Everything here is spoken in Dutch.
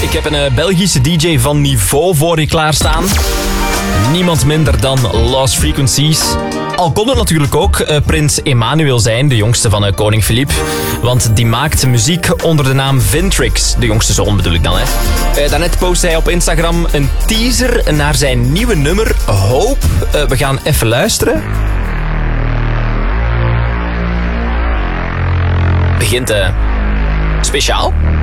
Ik heb een Belgische DJ van niveau voor je klaarstaan. Niemand minder dan Lost Frequencies. Al kon het natuurlijk ook prins Emmanuel zijn, de jongste van koning Filip. Want die maakt muziek onder de naam Vintrix. De jongste zoon bedoel ik dan, hè. Daarnet postte hij op Instagram een teaser naar zijn nieuwe nummer Hope. We gaan even luisteren. Begint speciaal.